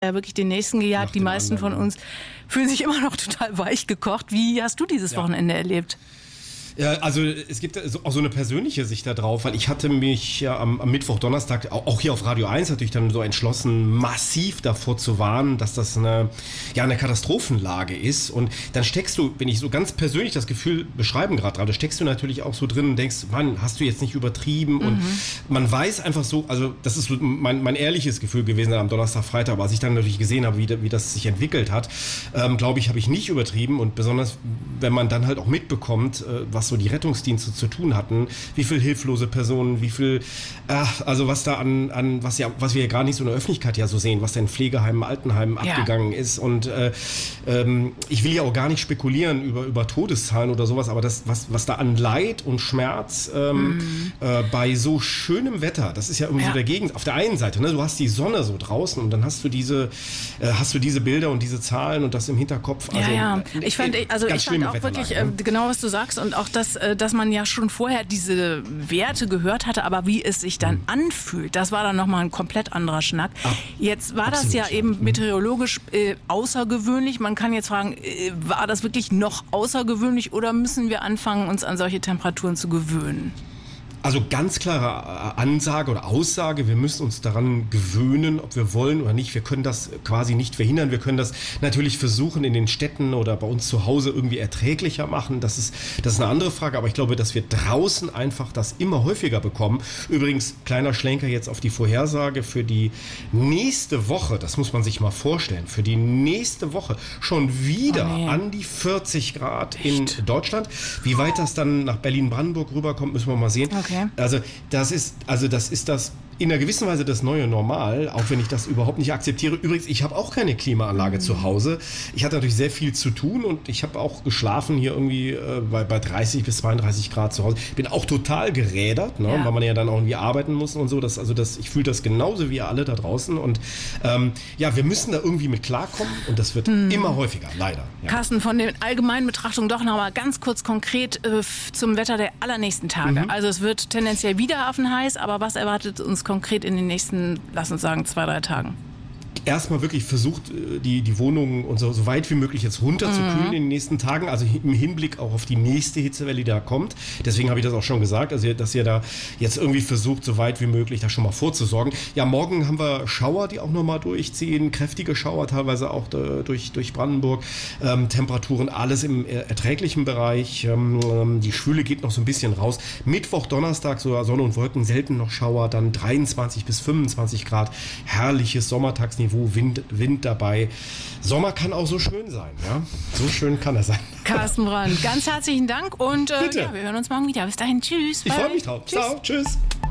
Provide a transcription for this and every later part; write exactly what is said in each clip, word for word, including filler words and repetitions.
ja wirklich den nächsten gejagt. Nach Die dem meisten anderen, von uns fühlen sich immer noch total weich gekocht. Wie hast du dieses Ja. Wochenende erlebt? Ja, also es gibt auch so eine persönliche Sicht da drauf, weil ich hatte mich ja am, am Mittwoch, Donnerstag, auch hier auf Radio eins natürlich dann so entschlossen, massiv davor zu warnen, dass das eine, ja, eine Katastrophenlage ist. Und dann steckst du, wenn ich so ganz persönlich das Gefühl beschreiben gerade gerade, steckst du natürlich auch so drin und denkst, Mann, hast du jetzt nicht übertrieben? Mhm. Und man weiß einfach so, also das ist so mein, mein ehrliches Gefühl gewesen am Donnerstag, Freitag, aber als ich dann natürlich gesehen habe, wie, wie das sich entwickelt hat, ähm, glaube ich, habe ich nicht übertrieben. Und besonders, wenn man dann halt auch mitbekommt, äh, was so die Rettungsdienste zu tun hatten, wie viel hilflose Personen, wie viel, äh, also was da an, an was ja, was wir ja gar nicht so in der Öffentlichkeit ja so sehen, was da in Pflegeheimen, Altenheimen ja. abgegangen ist. Und äh, ähm, ich will ja auch gar nicht spekulieren über, über Todeszahlen oder sowas, aber das, was, was da an Leid und Schmerz ähm, mhm. äh, bei so schönem Wetter, das ist ja irgendwie ja. so der Gegend, auf der einen Seite, ne, du hast die Sonne so draußen und dann hast du diese, äh, hast du diese Bilder und diese Zahlen und das im Hinterkopf. Also, ja, ja. Ich fand, also ich fand auch wirklich äh, genau, was du sagst und auch das, äh, dass man ja schon vorher diese Werte gehört hatte, aber wie es sich dann mhm. anfühlt, das war dann nochmal ein komplett anderer Schnack. Ach, jetzt war das ja eben mhm. meteorologisch äh, außergewöhnlich. Man kann jetzt fragen, äh, war das wirklich noch außergewöhnlich oder müssen wir anfangen, uns an solche Temperaturen zu gewöhnen? Also ganz klare Ansage oder Aussage, wir müssen uns daran gewöhnen, ob wir wollen oder nicht. Wir können das quasi nicht verhindern. Wir können das natürlich versuchen, in den Städten oder bei uns zu Hause irgendwie erträglicher machen. Das ist, das ist eine andere Frage, aber ich glaube, dass wir draußen einfach das immer häufiger bekommen. Übrigens, kleiner Schlenker jetzt auf die Vorhersage für die nächste Woche, das muss man sich mal vorstellen, für die nächste Woche schon wieder oh nee. an die vierzig Grad in Echt? Deutschland. Wie weit das dann nach Berlin-Brandenburg rüberkommt, müssen wir mal sehen. Okay. Also das ist, also das ist das in einer gewissen Weise das neue Normal, auch wenn ich das überhaupt nicht akzeptiere. Übrigens, ich habe auch keine Klimaanlage mhm. zu Hause. Ich hatte natürlich sehr viel zu tun und ich habe auch geschlafen hier irgendwie äh, bei, bei dreißig bis zweiunddreißig Grad zu Hause. Bin auch total gerädert, ne, ja. weil man ja dann auch irgendwie arbeiten muss und so. Das, also das, ich fühle das genauso wie ihr alle da draußen. Und ähm, ja, wir müssen da irgendwie mit klarkommen und das wird mhm. immer häufiger, leider. Ja. Carsten, von den allgemeinen Betrachtungen doch noch mal ganz kurz konkret äh, zum Wetter der allernächsten Tage. Mhm. Also es wird tendenziell wieder affenheiß, aber was erwartet uns konkret in den nächsten, lass uns sagen, zwei, drei Tagen? Erstmal wirklich versucht, die, die Wohnung und so, so weit wie möglich jetzt runterzukühlen mhm. in den nächsten Tagen, also im Hinblick auch auf die nächste Hitzewelle, die da kommt. Deswegen habe ich das auch schon gesagt, also dass ihr da jetzt irgendwie versucht, so weit wie möglich da schon mal vorzusorgen. Ja, morgen haben wir Schauer, die auch nochmal durchziehen, kräftige Schauer teilweise auch da, durch, durch Brandenburg. Ähm, Temperaturen, alles im erträglichen Bereich. Ähm, die Schwüle geht noch so ein bisschen raus. Mittwoch, Donnerstag, so Sonne und Wolken, selten noch Schauer, dann dreiundzwanzig bis fünfundzwanzig Grad. Herrliches Sommertagsniveau. Wind, Wind dabei. Sommer kann auch so schön sein, ja? So schön kann er sein. Carsten Brand, ganz herzlichen Dank und äh, ja, wir hören uns morgen wieder. Bis dahin, tschüss. Ich freue mich drauf. Tschüss. Ciao, tschüss.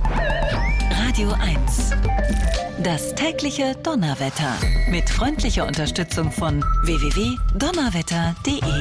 Radio eins. Das tägliche Donnerwetter. Mit freundlicher Unterstützung von w w w punkt donnerwetter punkt de.